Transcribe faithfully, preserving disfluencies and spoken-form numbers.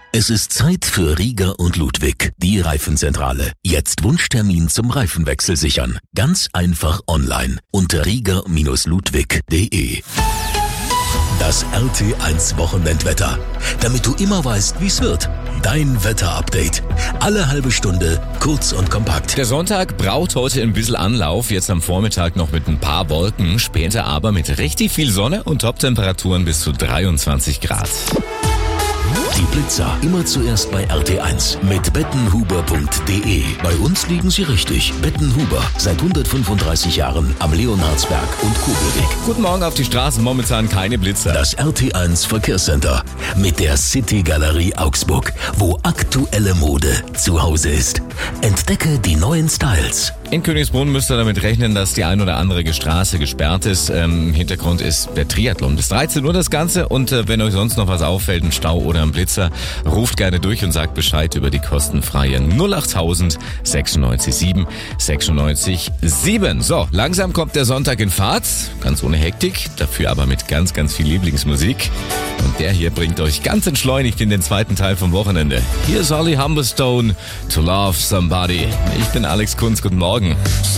Es ist Zeit für Rieger und Ludwig, die Reifenzentrale. Jetzt Wunschtermin zum Reifenwechsel sichern. Ganz einfach online unter rieger Ludwig punkt de. Das R T eins Wochenendwetter. Damit du immer weißt, wie es wird. Dein Wetterupdate. Alle halbe Stunde, kurz und kompakt. Der Sonntag braucht heute ein bisschen Anlauf. Jetzt am Vormittag noch mit ein paar Wolken. Später aber mit richtig viel Sonne und Toptemperaturen bis zu dreiundzwanzig Grad. Die Blitzer immer zuerst bei R T eins mit bettenhuber punkt de. Bei uns liegen sie richtig. Bettenhuber, seit hundertfünfunddreißig Jahren am Leonhardsberg und Kobelweg. Guten Morgen auf die Straßen, momentan keine Blitzer. Das R T eins Verkehrscenter mit der City Galerie Augsburg, wo aktuelle Mode zu Hause ist. Entdecke die neuen Styles. In Königsbrunn müsst ihr damit rechnen, dass die ein oder andere Straße gesperrt ist. Ähm, Hintergrund ist der Triathlon. Bis dreizehn Uhr das Ganze und äh, wenn euch sonst noch was auffällt, ein Stau oder ein Blitzer, ruft gerne durch und sagt Bescheid über die kostenfreie null achttausend sechsundneunzig sieben sechsundneunzig sieben. So, langsam kommt der Sonntag in Fahrt, ganz ohne Hektik, dafür aber mit ganz, ganz viel Lieblingsmusik. Und der hier bringt euch ganz entschleunigt in den zweiten Teil vom Wochenende. Hier ist Holly Humberstone, To Love Somebody. Ich bin Alex Kunz, guten Morgen.